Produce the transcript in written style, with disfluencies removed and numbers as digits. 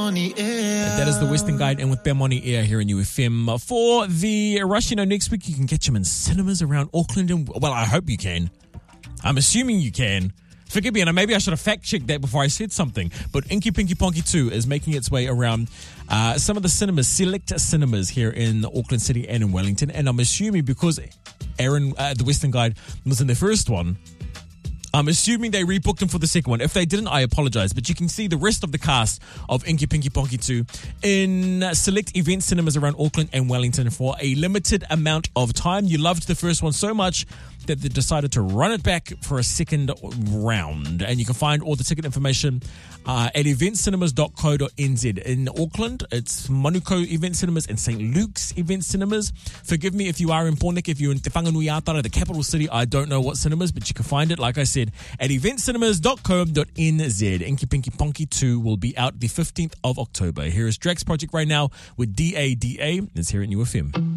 That is the Western Guide, and with them on the air here in UFM. For the rush, next week you can catch them in cinemas around Auckland. And, well, I hope you can. I'm assuming you can. Forgive me, and maybe I should have fact-checked that before I said something. But Inky Pinky Ponky 2 is making its way around some of the cinemas, select cinemas here in Auckland City and in Wellington. And I'm assuming because Aaron, the Western Guide, was in the first one, I'm assuming they rebooked him for the second one. If they didn't, I apologize. But you can see the rest of the cast of Inky Pinky Ponky 2 in select event cinemas around Auckland and Wellington for a limited amount of time. You loved the first one so much that they decided to run it back for a second round. And you can find all the ticket information at eventcinemas.co.nz. In Auckland, it's Manuko Event Cinemas and St. Luke's Event Cinemas. Forgive me if you are in Pornic, if you're in Te Whanganui-a-Tara, the capital city. I don't know what cinemas, but you can find it, like I said, at eventcinemas.co.nz. Inky Pinky Ponky 2 will be out the 15th of October. Here is Drax Project right now with DADA. It's here at UFM.